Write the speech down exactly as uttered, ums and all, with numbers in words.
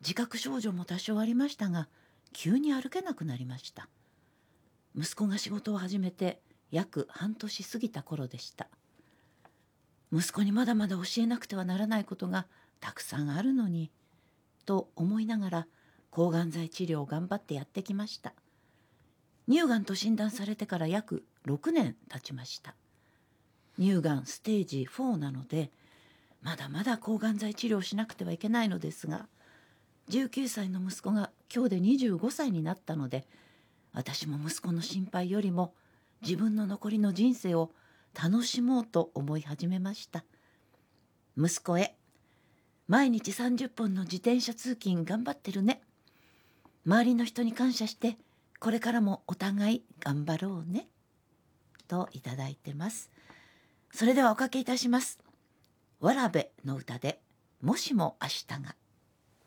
自覚症状も多少ありましたが、急に歩けなくなりました。息子が仕事を始めて約半年過ぎた頃でした。息子にまだまだ教えなくてはならないことがたくさんあるのにと思いながら抗がん剤治療を頑張ってやってきました。乳がんと診断されてから約ろくねん経ちました。乳がんステージフォーなので、まだまだ抗がん剤治療をしなくてはいけないのですが、じゅうきゅうさいの息子が今日でにじゅうごさいになったので、私も息子の心配よりも自分の残りの人生を楽しもうと思い始めました。息子へ、毎日さんじゅっぷんの自転車通勤頑張ってるね。周りの人に感謝してこれからもお互い頑張ろうね、といただいてます。それではおかけいたします。わらべの歌でもしも明日が。